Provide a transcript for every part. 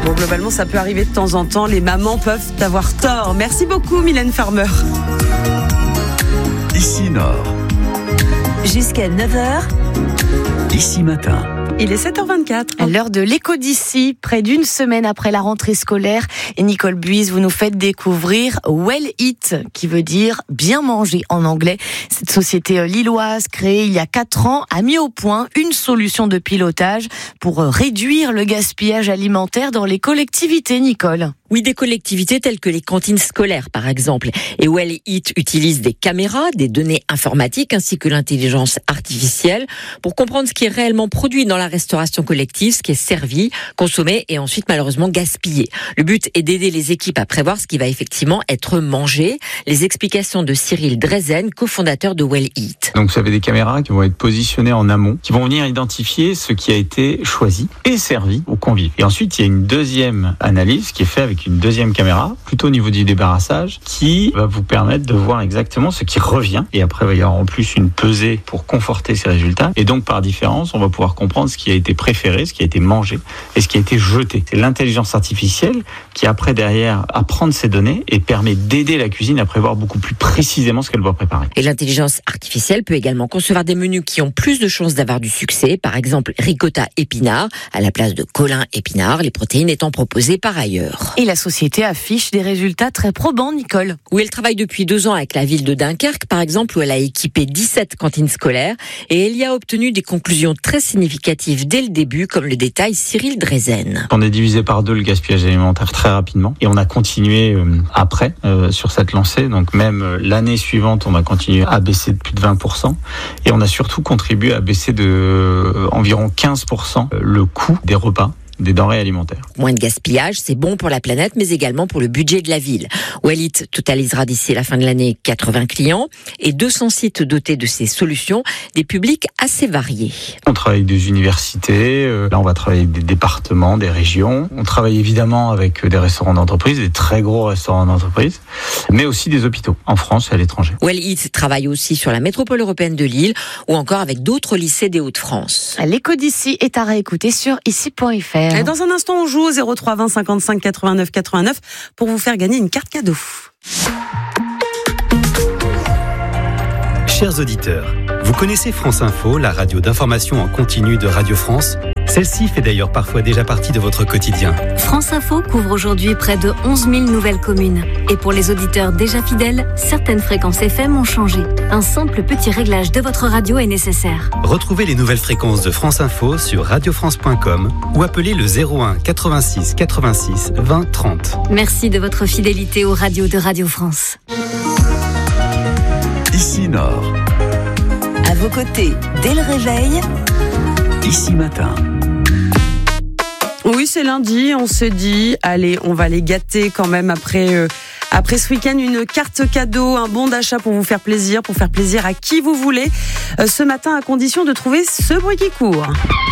Bon, globalement, ça peut arriver de temps en temps. Les mamans peuvent avoir tort. Merci beaucoup, Mylène Farmer. Ici Nord. Jusqu'à 9h. Ici Matin. Il est 7h24. À l'heure de l'écho d'ici, près d'une semaine après la rentrée scolaire, et Nicole Buise, vous nous faites découvrir Well Eat, qui veut dire bien manger en anglais. Cette société lilloise, créée il y a 4 ans, a mis au point une solution de pilotage pour réduire le gaspillage alimentaire dans les collectivités, Nicole. Oui, des collectivités telles que les cantines scolaires, par exemple. Et Well Eat utilise des caméras, des données informatiques ainsi que l'intelligence artificielle pour comprendre ce qui est réellement produit dans la restauration collective, ce qui est servi, consommé et ensuite malheureusement gaspillé. Le but est d'aider les équipes à prévoir ce qui va effectivement être mangé. Les explications de Cyril Drezen, cofondateur de Well Eat. Donc vous avez des caméras qui vont être positionnées en amont, qui vont venir identifier ce qui a été choisi et servi aux convives. Et ensuite, il y a une deuxième analyse qui est faite avec une deuxième caméra, plutôt au niveau du débarrassage, qui va vous permettre de voir exactement ce qui revient. Et après, il va y avoir en plus une pesée pour conforter ces résultats. Et donc, par différence, on va pouvoir comprendre ce qui a été préféré, ce qui a été mangé et ce qui a été jeté. C'est l'intelligence artificielle qui, après, derrière, apprend de ces données et permet d'aider la cuisine à prévoir beaucoup plus précisément ce qu'elle doit préparer. Et l'intelligence artificielle peut également concevoir des menus qui ont plus de chances d'avoir du succès. Par exemple, ricotta épinard à la place de colin épinard, les protéines étant proposées par ailleurs. Et la société affiche des résultats très probants, Nicole. Oui, elle travaille depuis 2 ans avec la ville de Dunkerque, par exemple, où elle a équipé 17 cantines scolaires et elle y a obtenu des conclusions très significatives dès le début, comme le détaille Cyril Drezen. On a divisé par 2 le gaspillage alimentaire très rapidement et on a continué après sur cette lancée. Donc même l'année suivante, on a continué à baisser de plus de 20% et on a surtout contribué à baisser de environ 15% le coût des repas, des denrées alimentaires. Moins de gaspillage, c'est bon pour la planète, mais également pour le budget de la ville. Well Eat totalisera d'ici la fin de l'année 80 clients et 200 sites dotés de ces solutions, des publics assez variés. On travaille avec des universités, là on va travailler avec des départements, des régions. On travaille évidemment avec des restaurants d'entreprise, des très gros restaurants d'entreprise, mais aussi des hôpitaux, en France et à l'étranger. Well Eat travaille aussi sur la métropole européenne de Lille ou encore avec d'autres lycées des Hauts-de-France. L'écho d'ici est à réécouter sur ici.fr. Et dans un instant, on joue au 03 20 55 89 89 pour vous faire gagner une carte cadeau. Chers auditeurs, vous connaissez France Info, la radio d'information en continu de Radio France ? Celle-ci fait d'ailleurs parfois déjà partie de votre quotidien. France Info couvre aujourd'hui près de 11 000 nouvelles communes. Et pour les auditeurs déjà fidèles, certaines fréquences FM ont changé. Un simple petit réglage de votre radio est nécessaire. Retrouvez les nouvelles fréquences de France Info sur radiofrance.com ou appelez le 01 86 86 20 30. Merci de votre fidélité aux radios de Radio France. Ici Nord. À vos côtés, dès le réveil. Ici Matin. Oui, c'est lundi, on se dit, allez, on va les gâter quand même après ce week-end, une carte cadeau, un bon d'achat pour vous faire plaisir à qui vous voulez. Ce matin, à condition de trouver ce bruit qui court.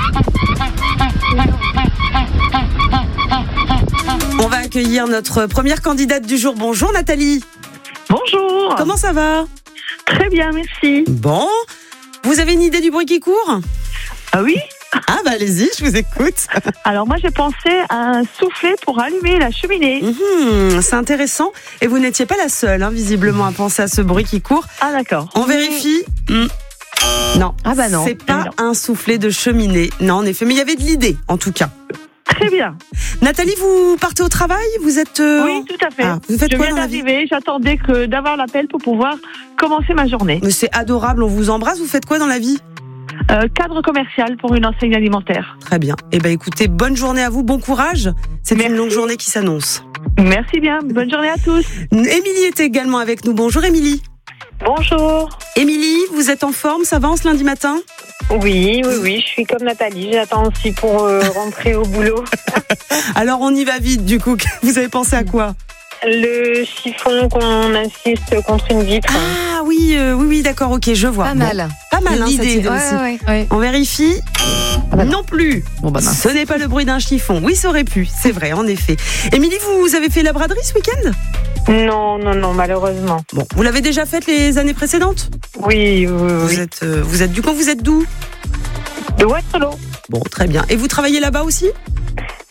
On va accueillir notre première candidate du jour. Bonjour Nathalie. Bonjour. Comment ça va ? Très bien, merci. Bon, vous avez une idée du bruit qui court ? Ah oui ? Ah bah allez-y, je vous écoute. Alors moi j'ai pensé à un soufflet pour allumer la cheminée. C'est intéressant. Et vous n'étiez pas la seule, visiblement, à penser à ce bruit qui court. Ah d'accord. On vérifie. Non. Ah bah non. C'est pas un soufflet de cheminée. Non, en effet, mais il y avait de l'idée, en tout cas. Très bien. Nathalie, vous partez au travail ? Vous êtes Oui, tout à fait. Vous faites je quoi viens dans la vie ? d'arriver, j'attendais d'avoir l'appel pour pouvoir commencer ma journée. Mais c'est adorable, on vous embrasse. Vous faites quoi dans la vie ? Cadre commercial pour une enseigne alimentaire. Très bien. Eh ben écoutez, bonne journée à vous, bon courage. C'est une longue journée qui s'annonce. Merci bien, bonne journée à tous. Émilie est également avec nous. Bonjour Émilie. Bonjour. Émilie, vous êtes en forme, ça va en ce lundi matin ? Oui, je suis comme Nathalie, j'attends aussi pour rentrer au boulot. Alors on y va vite du coup, vous avez pensé à quoi ? Le chiffon qu'on insiste contre une vitre. Ah oui, d'accord, ok, je vois. Pas mal. Pas mal, cette idée aussi. Ouais. On vérifie. Non plus. Bon bah mince. Ce n'est pas le bruit d'un chiffon. Oui, ça aurait pu, c'est vrai, en effet. Émilie, vous avez fait la braderie ce week-end ? Non, malheureusement. Bon, vous l'avez déjà faite les années précédentes ? Oui. Vous êtes du coup, vous êtes d'où ? De Waterloo. Bon, très bien. Et vous travaillez là-bas aussi ?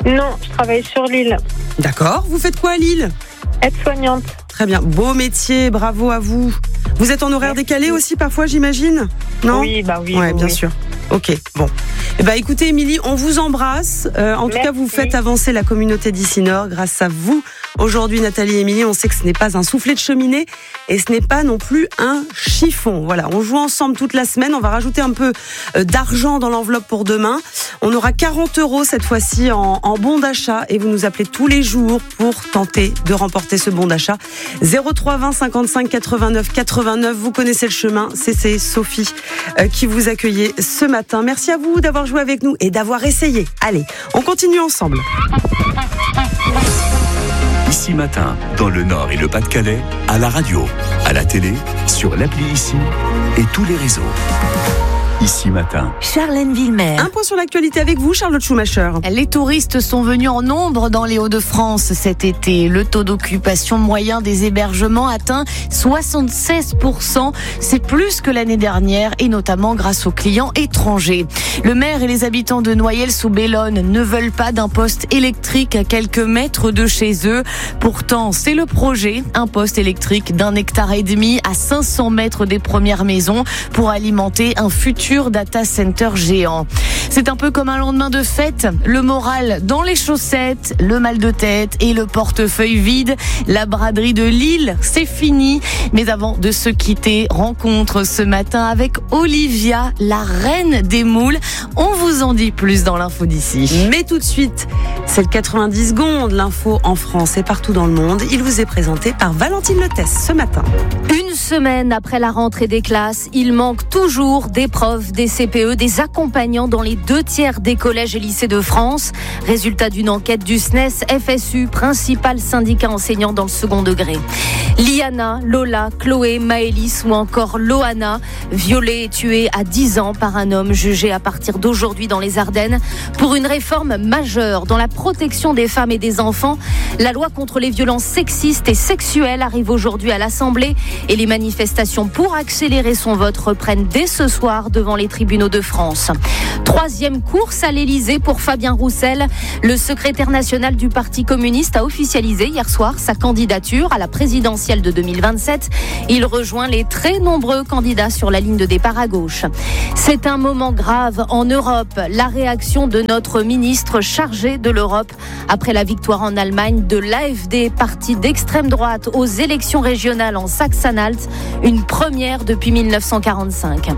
Non, je travaille sur Lille. D'accord. Vous faites quoi à Lille? Aide-soignante. Très bien. Beau métier, bravo à vous. Vous êtes en horaire décalé aussi parfois, j'imagine? Non? Oui, oui. Ouais, oui, bien oui. sûr. Ok, bon. Écoutez, Émilie, on vous embrasse. En tout cas, vous faites avancer la communauté d'ici Nord grâce à vous. Aujourd'hui, Nathalie et Émilie, on sait que ce n'est pas un soufflet de cheminée et ce n'est pas non plus un chiffon. Voilà, on joue ensemble toute la semaine. On va rajouter un peu d'argent dans l'enveloppe pour demain. On aura 40 € cette fois-ci en bon d'achat et vous nous appelez tous les jours pour tenter de remporter ce bon d'achat. 03 20 55 89 89. Vous connaissez le chemin. C'est Sophie qui vous accueillait ce matin. Merci à vous d'avoir joué avec nous et d'avoir essayé. Allez, on continue ensemble. Ici Matin, dans le Nord et le Pas-de-Calais, à la radio, à la télé, sur l'appli Ici et tous les réseaux. Ici Matin. Charlène Villemer. Un point sur l'actualité avec vous, Charlotte Schumacher. Les touristes sont venus en nombre dans les Hauts-de-France cet été. Le taux d'occupation moyen des hébergements atteint 76%. C'est plus que l'année dernière et notamment grâce aux clients étrangers. Le maire et les habitants de Noyelles-sous-Bellone ne veulent pas d'un poste électrique à quelques mètres de chez eux. Pourtant, c'est le projet, un poste électrique d'1,5 hectare à 500 mètres des premières maisons pour alimenter un futur data center géant. C'est un peu comme un lendemain de fête, le moral dans les chaussettes, le mal de tête et le portefeuille vide. La braderie de Lille, c'est fini. Mais avant de se quitter, rencontre ce matin avec Olivia, la reine des moules. On vous en dit plus dans l'info d'ici. Mais tout de suite, c'est le 90 secondes, l'info en France et partout dans le monde. Il vous est présenté par Valentine Letès ce matin. Une semaine après la rentrée des classes, il manque toujours des profs, des CPE, des accompagnants dans les 2/3 des collèges et lycées de France. Résultat d'une enquête du SNES FSU, principal syndicat enseignant dans le second degré. Liana, Lola, Chloé, Maëlys ou encore Loana, violée et tuée à 10 ans par un homme jugé à partir d'aujourd'hui dans les Ardennes pour une réforme majeure dans la protection des femmes et des enfants. La loi contre les violences sexistes et sexuelles arrive aujourd'hui à l'Assemblée et les manifestations pour accélérer son vote reprennent dès ce soir devant les tribunaux de France. Troisième course à l'Elysée pour Fabien Roussel. Le secrétaire national du Parti communiste a officialisé hier soir sa candidature à la présidentielle de 2027. Il rejoint les très nombreux candidats sur la ligne de départ à gauche. C'est un moment grave en Europe. La réaction de notre ministre chargé de l'Europe après la victoire en Allemagne de l'AfD, parti d'extrême droite, aux élections régionales en Saxe-Anhalt, une première depuis 1945.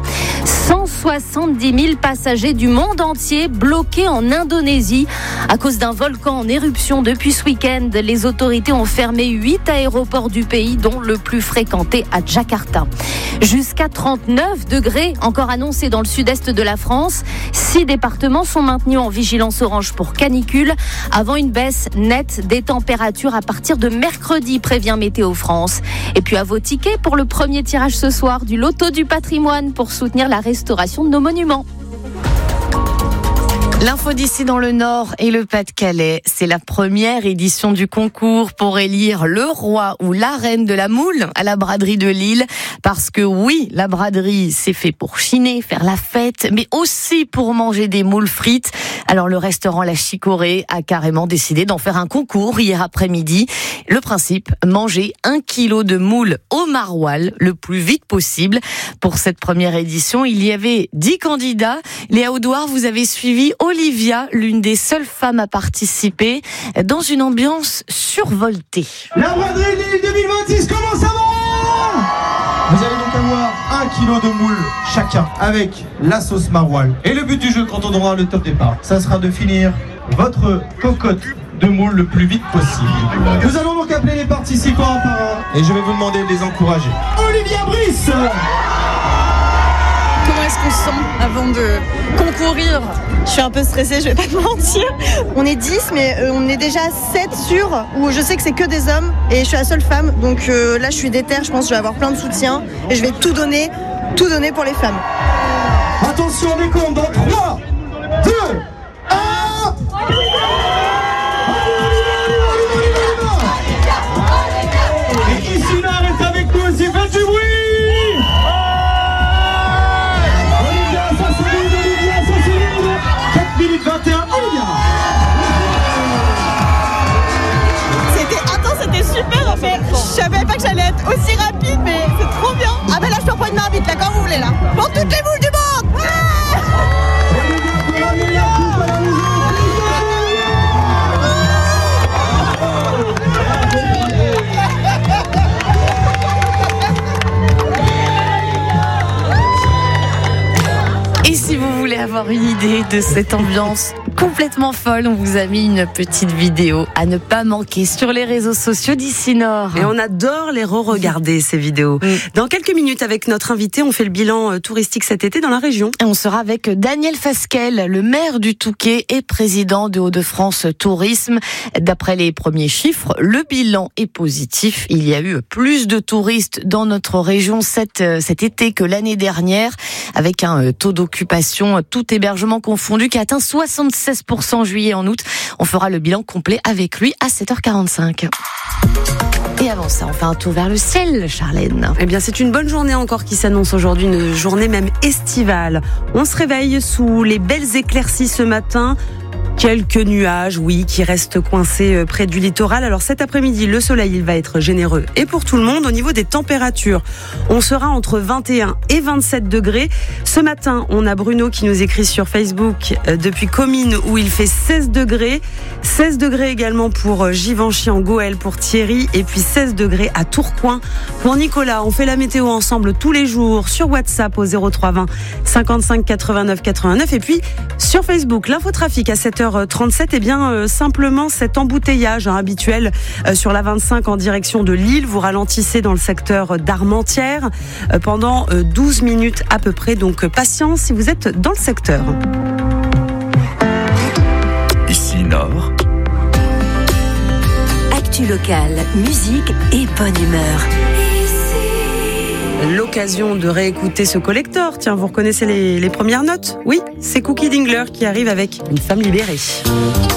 170 000 passagers du monde entier bloqués en Indonésie à cause d'un volcan en éruption depuis ce week-end. Les autorités ont fermé 8 aéroports du pays, dont le plus fréquenté à Jakarta. Jusqu'à 39 degrés encore annoncés dans le sud-est de la France. 6 départements sont maintenus en vigilance orange pour canicule avant une baisse nette des températures à partir de mercredi, prévient Météo France. Et puis à vos tickets pour le premier tirage ce soir du Loto du patrimoine pour soutenir la restauration de nos monuments. L'info d'ici dans le Nord et le Pas-de-Calais, c'est la première édition du concours pour élire le roi ou la reine de la moule à la braderie de Lille. Parce que oui, la braderie, c'est fait pour chiner, faire la fête, mais aussi pour manger des moules frites. Alors le restaurant La Chicorée a carrément décidé d'en faire un concours hier après-midi. Le principe, manger 1 kilo de moules au maroilles le plus vite possible. Pour cette première édition, il y avait 10 candidats. Léa Audouard, vous avez suivi Olivia, l'une des seules femmes à participer, dans une ambiance survoltée. La braderie de Lille 2026 commence avant. Vous allez donc avoir 1 kilo de moules chacun avec la sauce maroilles. Et le but du jeu quand on aura le top départ, ça sera de finir votre cocotte de moule le plus vite possible. Nous allons donc appeler les participants un par un et je vais vous demander de les encourager. Olivia Brice! Comment est-ce qu'on se sent avant de concourir? Je suis un peu stressée, je vais pas te mentir. On est 10, mais on est déjà 7 sûrs, où je sais que c'est que des hommes, et je suis la seule femme. Donc là, je suis déter, je pense que je vais avoir plein de soutien, et je vais tout donner pour les femmes. Attention, on décompte dans 3, 2, 1... Et Isuna est avec nous aussi, faites du bruit! Olivia, ça c'est 4 minutes 21, Olivia! savais pas que j'allais être aussi rapide, mais c'est trop bien. Ah ben là, je peux prendre une arbitre, là, quand vous voulez, là. Pour toutes les boules du monde. Et si vous voulez avoir une idée de cette ambiance complètement folle, on vous a mis une petite vidéo à ne pas manquer sur les réseaux sociaux d'Ici Nord. Et on adore les re-regarder, ces vidéos. Dans quelques minutes, avec notre invité, on fait le bilan touristique cet été dans la région. Et on sera avec Daniel Fasquelle, le maire du Touquet et président de Hauts-de-France Tourisme. D'après les premiers chiffres, le bilan est positif. Il y a eu plus de touristes dans notre région cet été que l'année dernière, avec un taux d'occupation, tout hébergement confondu, qui a atteint 76% en juillet et en août. On fera le bilan complet avec lui à 7h45. Et avant ça, on fait un tour vers le ciel, Charlène. Eh bien, c'est une bonne journée encore qui s'annonce aujourd'hui, une journée même estivale. On se réveille sous les belles éclaircies ce matin. Quelques nuages, oui, qui restent coincés près du littoral. Alors cet après-midi, le soleil, il va être généreux. Et pour tout le monde, au niveau des températures, on sera entre 21 et 27 degrés. Ce matin, on a Bruno qui nous écrit sur Facebook depuis Comines où il fait 16 degrés. 16 degrés également pour Givenchy en Goël, pour Thierry. Et puis 16 degrés à Tourcoing pour Nicolas. On fait la météo ensemble tous les jours sur WhatsApp au 0320 55 89 89. Et puis sur Facebook, l'infotrafic à 7h37, eh bien simplement cet embouteillage habituel sur la 25 en direction de Lille. Vous ralentissez dans le secteur d'Armentières pendant 12 minutes à peu près. Donc patience si vous êtes dans le secteur. Ici Nord. Actu locale, musique et bonne humeur. L'occasion de réécouter ce collector. Tiens, vous reconnaissez les premières notes ? Oui, c'est Cookie Dingler qui arrive avec Une femme libérée.